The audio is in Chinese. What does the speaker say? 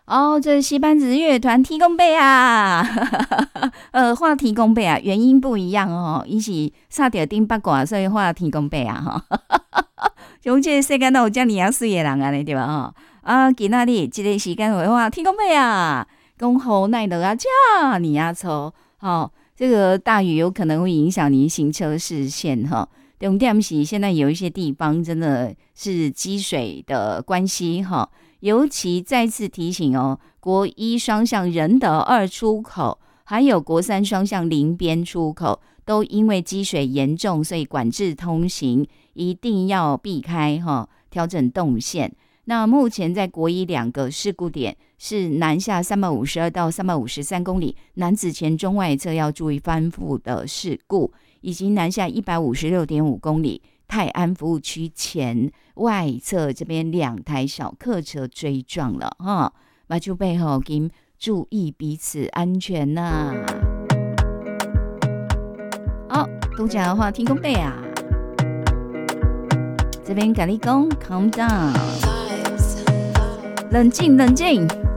哦，这西班子乐团提供背啊，画提供背啊，原因不一样哦，伊是差点顶八卦，所以画提供背啊哈。像这个世界哪有这么啊水的人啊，对吧哈？啊，今仔日这个时间会画提供背啊，讲雨奈落啊，这你啊粗，好，这个大雨有可能会影响你行车视线哈。重点是现在有一些地方真的是积水的关系哈。尤其再次提醒哦，国一双向仁德二出口，还有国三双向林边出口，都因为积水严重，所以管制通行，一定要避开哈，调整动线。那目前在国一2个事故点是南下352到353公里，南子前中外侧要注意翻覆的事故，以及南下156.5公里。泰安服务区前外侧这边2台小客车追撞了哈，马就背后请注意彼此安全呐。好，都讲的话提供背啊，这边跟你讲 calm down， 冷静冷静。